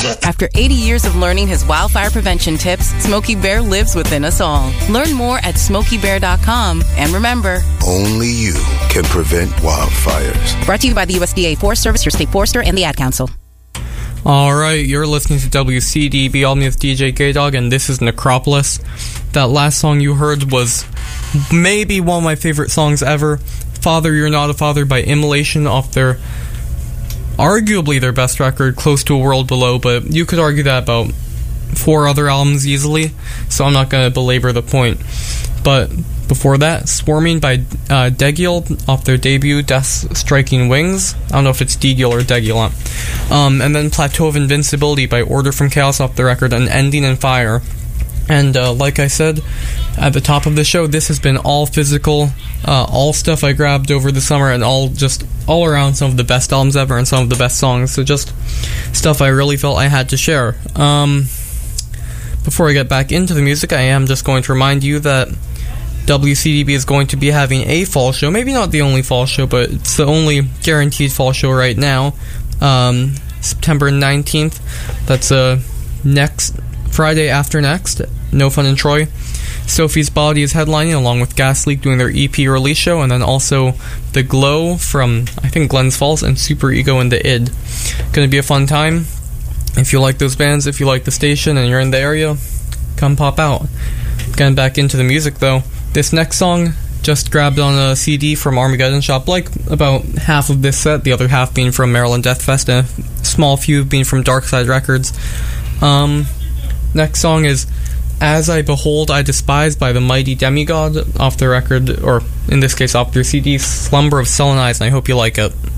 After 80 years of learning his wildfire prevention tips, Smokey Bear lives within us all. Learn more at SmokeyBear.com. And remember, only you can prevent wildfires. Brought to you by the USDA Forest Service, your state forester, and the Ad Council. All right, you're listening to WCDB, all me with DJ Gaydog, and this is Necropolis. That last song you heard was maybe one of my favorite songs ever. Father, You're Not a Father by Immolation, off their arguably their best record, Close to a World Below, but you could argue that about 4 other albums easily, so I'm not going to belabor the point. But before that, Swarming by Degil off their debut, Death's Striking Wings. I don't know if it's Degil or Degil. And then Plateau of Invincibility by Order from Chaos off the record, and Ending in Fire. And like I said at the top of the show, this has been all physical, all stuff I grabbed over the summer, and all around some of the best albums ever and some of the best songs. So just stuff I really felt I had to share. Before I get back into the music, I am just going to remind you that WCDB is going to be having a fall show. Maybe not the only fall show, but it's the only guaranteed fall show right now. September 19th. That's next Friday after next. No Fun in Troy. Sophie's Body is headlining along with Gas Leak doing their EP release show, and then also The Glow from, I think, Glens Falls, and Super Ego and The Id. Gonna be a fun time. If you like those bands, if you like the station and you're in the area, come pop out. Getting back into the music though, this next song just grabbed on a CD from Armageddon Shop, like about half of this set, the other half being from Maryland Death Fest, and a small few being from Dark Side Records. Next song is As I Behold, I Despise by the Mighty Demigod off the record, or in this case off their CD, Slumber of Sullen Eyes, and I hope you like it.